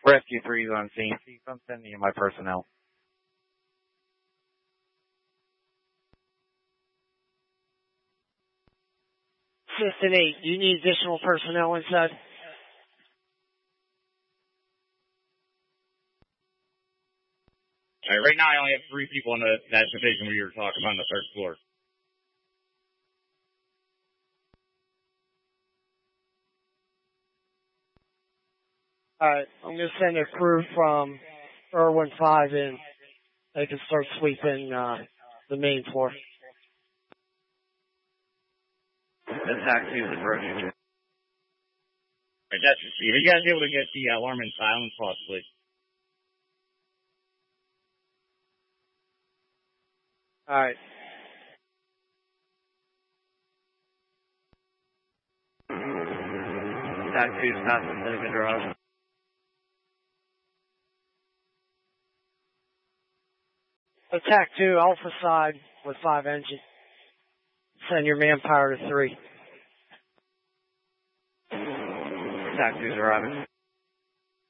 Rescue 3 is on scene. I'm sending you my personnel. Assistant 8, you need additional personnel inside? All right, right now I only have 3 people in that division where you were talking about on the 3rd floor. Alright, I'm going to send a crew from Irwin 5 in. They can start sweeping the main floor. Attack 2 is approaching. Alright, that's Steve. Are you guys able to get the alarm in silence, possibly? Alright. Attack 2 is past the Cinnamon Garage. Attack 2, Alpha side with 5 engine. Send your manpower to 3. Attack 2 is arriving.